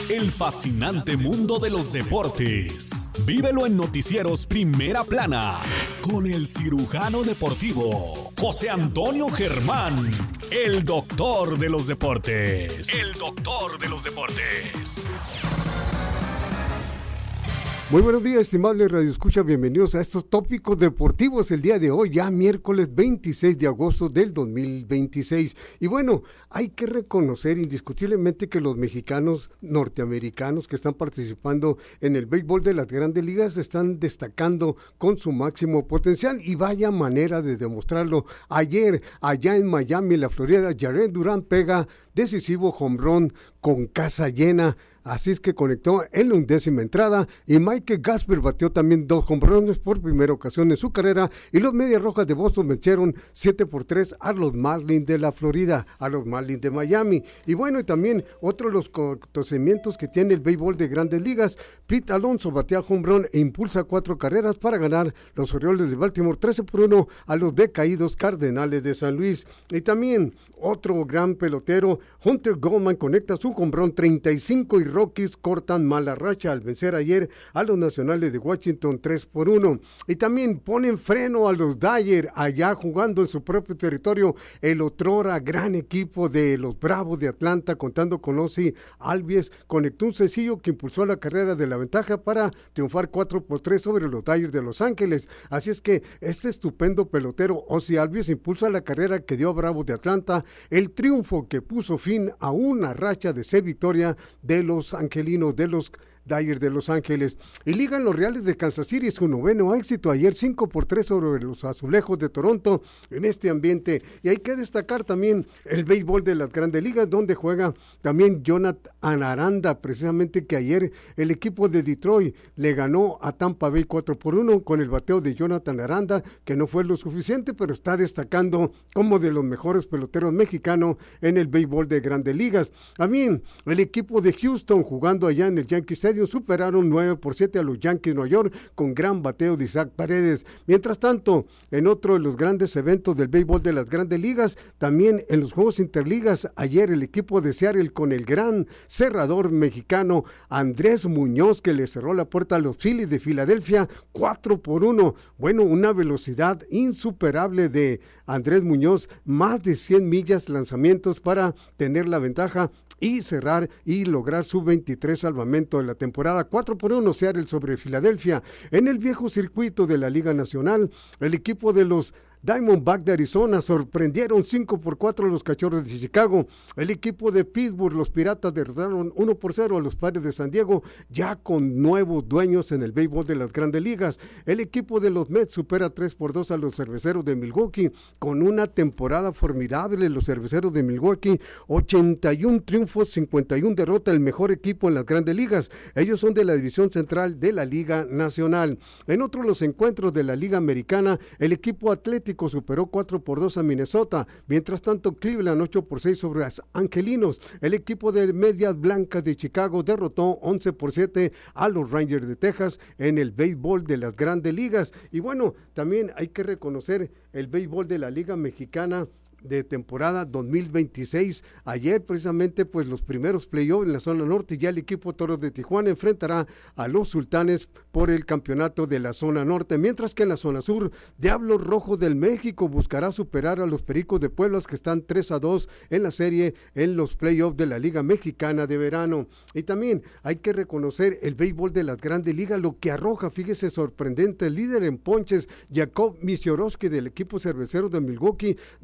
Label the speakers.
Speaker 1: El fascinante mundo de los deportes. Vívelo en Noticieros Primera Plana con el cirujano deportivo José Antonio Germán, el doctor de los deportes. El doctor de los deportes.
Speaker 2: Muy buenos días, estimables radioescuchas, bienvenidos a estos tópicos deportivos el día de hoy, ya miércoles 26 de agosto del 2026. Y bueno, hay que reconocer indiscutiblemente que los mexicanos norteamericanos que están participando en el béisbol de las grandes ligas están destacando con su máximo potencial y vaya manera de demostrarlo. Ayer, allá en Miami, la Florida, Jarred Duran pega decisivo home run con casa llena. Así es que conectó en la 11ª entrada y Mike Gasper batió también 2 home runs por primera ocasión en su carrera y los Medias Rojas de Boston vencieron 7-3 a los Marlins de la Florida, a los Marlins de Miami. Y bueno, y también otro de los acontecimientos que tiene el béisbol de grandes ligas, Pete Alonso batea home run e impulsa 4 carreras para ganar los Orioles de Baltimore 13-1 a los decaídos Cardenales de San Luis. Y también otro gran pelotero, Hunter Goldman conecta su home run 35 y Rockies cortan mala racha al vencer ayer a los Nacionales de Washington 3-1. Y también ponen freno a los Dodgers allá jugando en su propio territorio. El otrora gran equipo de los Bravos de Atlanta, contando con Ozzie Albies, conectó un sencillo que impulsó la carrera de la ventaja para triunfar 4-3 sobre los Dodgers de Los Ángeles. Así es que este estupendo pelotero Ozzie Albies impulsa la carrera que dio a Bravos de Atlanta, el triunfo que puso fin a una racha de 6 victorias de los angelinos, de los Dodgers de Los Ángeles. Y ligan los Reales de Kansas City su 9º éxito ayer 5-3 sobre los Azulejos de Toronto en este ambiente. Y hay que destacar también el béisbol de las grandes ligas donde juega también Jonathan Aranda, precisamente que ayer el equipo de Detroit le ganó a Tampa Bay 4-1 con el bateo de Jonathan Aranda, que no fue lo suficiente, pero está destacando como de los mejores peloteros mexicanos en el béisbol de grandes ligas. También el equipo de Houston jugando allá en el Yankee Stadium superaron 9-7 a los Yankees de Nueva York con gran bateo de Isaac Paredes. Mientras tanto, en otro de los grandes eventos del béisbol de las grandes ligas, también en los Juegos Interligas, ayer el equipo de Seattle con el gran cerrador mexicano Andrés Muñoz, que le cerró la puerta a los Phillies de Filadelfia 4-1. Bueno, una velocidad insuperable de Andrés Muñoz, más de 100 millas lanzamientos para tener la ventaja y cerrar y lograr su 23 salvamento de la temporada. 4-1 Seattle sobre Filadelfia. En el viejo circuito de la Liga Nacional, el equipo de los Diamondbacks de Arizona sorprendieron 5-4 a los Cachorros de Chicago. El equipo de Pittsburgh, los Piratas, derrotaron 1-0 a los Padres de San Diego, ya con nuevos dueños en el béisbol de las grandes ligas. El equipo de los Mets supera 3-2 a los Cerveceros de Milwaukee, con una temporada formidable. Los Cerveceros de Milwaukee, 81 triunfos, 51 derrotas, el mejor equipo en las grandes ligas. Ellos son de la división central de la Liga Nacional. En otro de los encuentros de la Liga Americana, el equipo Atlético superó 4-2 a Minnesota. Mientras tanto, Cleveland 8-6 sobre los Angelinos. El equipo de Medias Blancas de Chicago derrotó 11-7 a los Rangers de Texas en el béisbol de las grandes ligas. Y bueno, también hay que reconocer el béisbol de la Liga Mexicana de temporada 2026. Ayer precisamente pues los primeros playoffs en la zona norte, ya el equipo Toros de Tijuana enfrentará a los Sultanes por el campeonato de la zona norte, mientras que en la zona sur, Diablos Rojos del México buscará superar a los Pericos de Puebla, que están 3-2 en la serie en los playoffs de la Liga Mexicana de verano. Y también hay que reconocer el béisbol de las grandes ligas, lo que arroja, fíjese, sorprendente, el líder en ponches, Jacob Misiorowski del equipo cervecero de Milwaukee,